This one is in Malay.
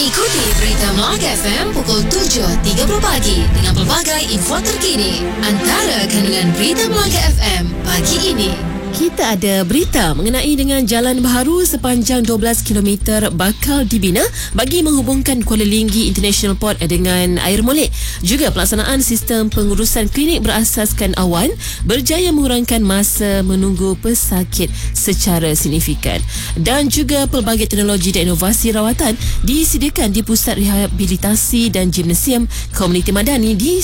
Ikuti berita Melaka FM pukul 7.30 pagi dengan pelbagai info terkini. Antara kandungan berita Melaka FM pagi ini. Kita ada berita mengenai dengan jalan baharu sepanjang 12 km bakal dibina bagi menghubungkan Kuala Linggi International Port dengan Air Molek. Juga pelaksanaan sistem pengurusan klinik berasaskan awan berjaya mengurangkan masa menunggu pesakit secara signifikan. Dan juga pelbagai teknologi dan inovasi rawatan disediakan di Pusat Rehabilitasi dan Gimnasium Komuniti Madani di